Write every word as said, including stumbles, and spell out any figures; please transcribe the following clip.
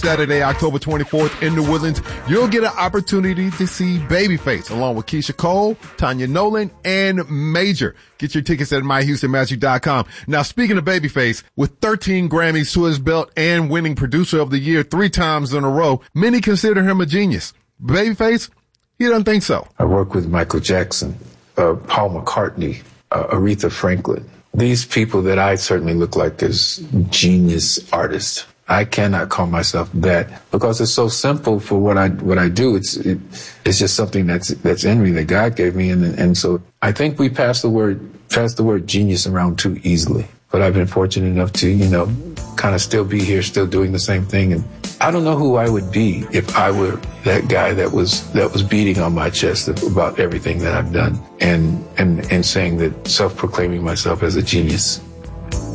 Saturday, October twenty-fourth in New Orleans, you'll get an opportunity to see Babyface along with Keisha Cole, Tanya Nolan, and Major. Get your tickets at my houston magic dot com. Now, speaking of Babyface, with thirteen Grammys to his belt and winning Producer of the Year three times in a row, many consider him a genius. Babyface, he doesn't think so. I work with Michael Jackson, uh, Paul McCartney, uh, Aretha Franklin. These people that I certainly look like as genius artists. I cannot call myself that because it's so simple for what I what I do. It's it, it's just something that's that's in me that God gave me, and and so I think we pass the word pass the word genius around too easily. But I've been fortunate enough to, you know, kind of still be here, still doing the same thing. And I don't know who I would be if I were that guy that was that was beating on my chest about everything that I've done and and and saying that self-proclaiming myself as a genius.